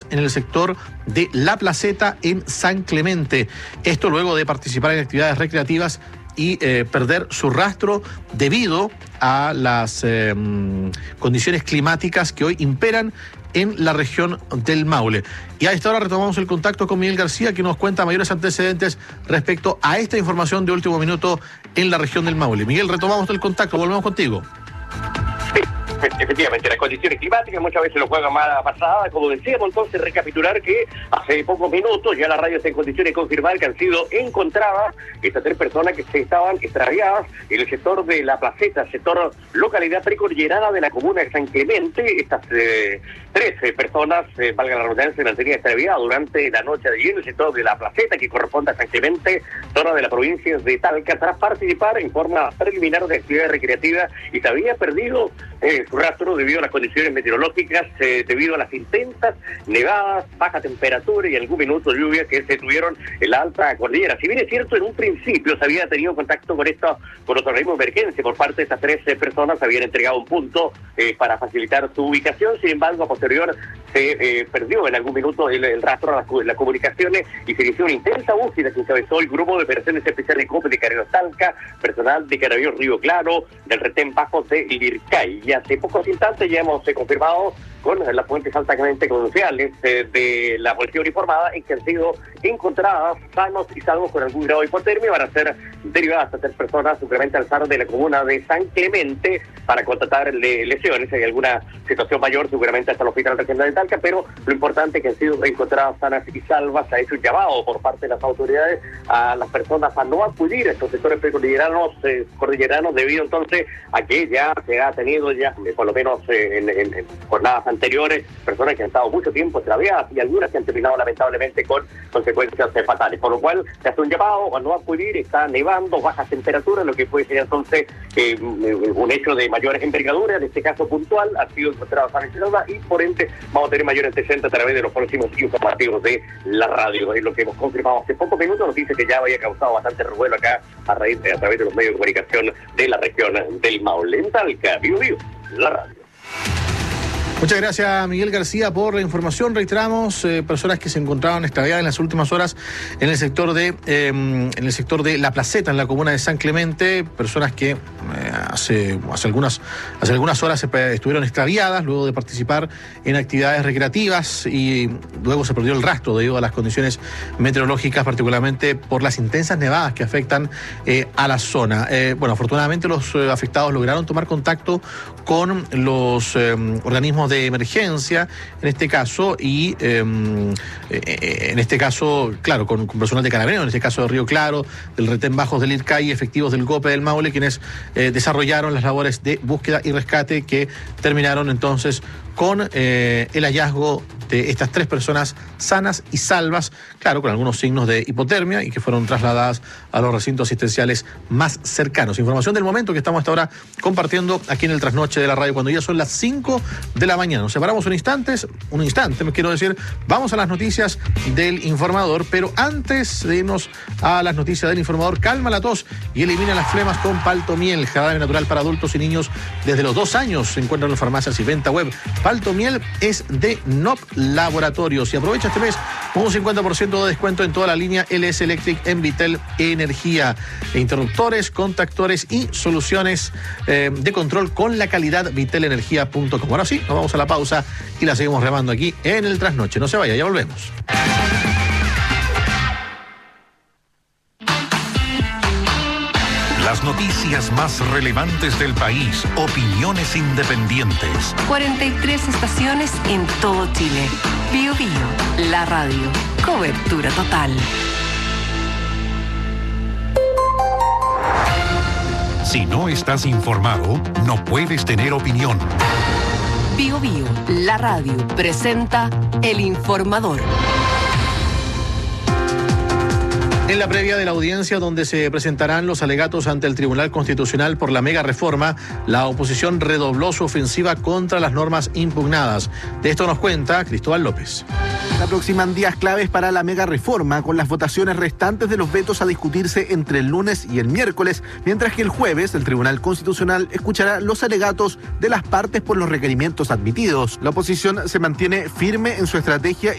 en el sector de La Placeta en San Clemente. Esto luego de participar en actividades recreativas y perder su rastro debido a las condiciones climáticas que hoy imperan en la región del Maule. Y a esta hora retomamos el contacto con Miguel García, que nos cuenta mayores antecedentes respecto a esta información de último minuto en la región del Maule. Miguel, retomamos el contacto, volvemos contigo. Sí, efectivamente, las condiciones climáticas muchas veces lo juegan mala pasada, como decíamos. Entonces, recapitular que hace pocos minutos ya la radio está en condiciones de confirmar que han sido encontradas estas 3 personas que se estaban extraviadas en el sector de La Placeta, sector localidad precordillerana de la comuna de San Clemente. Estas 13 personas, valga la redundancia, se mantenían extraviadas durante la noche de ayer en el sector de La Placeta, que corresponde a San Clemente, zona de la provincia de Talca, tras participar en forma preliminar de actividades recreativas, y se había perdido su rastro debido a las condiciones meteorológicas, debido a las intensas nevadas, baja temperatura y algún minuto de lluvia que se tuvieron en la alta cordillera. Si bien es cierto, en un principio se había tenido contacto con los organismos de emergencia por parte de estas 13 personas, se habían entregado un punto para facilitar su ubicación. Sin embargo, a posterior se perdió en algún minuto el rastro de las comunicaciones y se inició una intensa búsqueda que encabezó el grupo de operaciones especiales de COPE de Carabineros Talca, personal de Carabineros Río Claro, del retén Bajos de Lircay. Y hace pocos instantes ya hemos confirmado con las fuentes altamente confiables de la policía uniformada en que han sido encontradas sanos y salvos con algún grado de hipotermia. Van a ser derivadas a 3 personas simplemente al SAR de la comuna de San Clemente para contratar lesiones. Si hay alguna situación mayor, seguramente hasta el hospital regional de Talca, pero lo importante es que han sido encontradas sanas y salvas. Se ha hecho un llamado por parte de las autoridades a las personas a no acudir a estos sectores precordilleranos debido entonces a que ya se ha tenido ya por lo menos en jornadas anteriores personas que han estado mucho tiempo extraviadas y algunas que han terminado lamentablemente con consecuencias fatales, por lo cual se hace un llamado a no acudir. Está nevando, bajas temperaturas, lo que puede ser entonces un hecho de mayor envergadura. En este caso puntual ha sido encontrado sancionada y por ende vamos a tener mayor antecedentes a través de los próximos informativos de la radio. Es lo que hemos confirmado hace pocos minutos, nos dice que ya había causado bastante revuelo acá a través de los medios de comunicación de la región del Maule. En Talca, Vivo, la radio. Muchas gracias, Miguel García, por la información. Reiteramos, personas que se encontraban extraviadas en las últimas horas en el sector de La Placeta, en la comuna de San Clemente, personas que hace algunas horas estuvieron extraviadas luego de participar en actividades recreativas y luego se perdió el rastro debido a las condiciones meteorológicas, particularmente por las intensas nevadas que afectan a la zona. Afortunadamente los afectados lograron tomar contacto con los organismos de emergencia, en este caso, y claro, con personal de Carabineros, en este caso de Río Claro, del retén Bajos del Lircay y efectivos del COPE del Maule, quienes desarrollaron las labores de búsqueda y rescate que terminaron entonces con el hallazgo de estas 3 personas sanas y salvas, claro, con algunos signos de hipotermia y que fueron trasladadas a los recintos asistenciales más cercanos. Información del momento que estamos hasta ahora compartiendo aquí en el Trasnoche de la radio, cuando ya son las 5 de la mañana. Nos separamos un instante, me quiero decir, vamos a las noticias del informador, pero antes de irnos a las noticias del informador, calma la tos y elimina las flemas con Paltomiel, jarabe natural para adultos y niños desde los 2 años. Se encuentran en farmacias y venta web. Paltomiel es de NOP Laboratorios y aprovecha este mes un 50% de descuento en toda la línea LS Electric en Vitel Energía. Interruptores, contactores y soluciones de control con la calidad vitelenergia.com. Ahora sí, nos vamos a la pausa y la seguimos remando aquí en el Trasnoche. No se vaya, ya volvemos. Las noticias más relevantes del país, opiniones independientes. 43 estaciones en todo Chile. Bio Bio, la radio. Cobertura total. Si no estás informado, no puedes tener opinión. Bio Bio, la radio, presenta El Informador. En la previa de la audiencia donde se presentarán los alegatos ante el Tribunal Constitucional por la mega reforma, la oposición redobló su ofensiva contra las normas impugnadas. De esto nos cuenta Cristóbal López. Se aproximan días claves para la mega reforma, con las votaciones restantes de los vetos a discutirse entre el lunes y el miércoles, mientras que el jueves el Tribunal Constitucional escuchará los alegatos de las partes por los requerimientos admitidos. La oposición se mantiene firme en su estrategia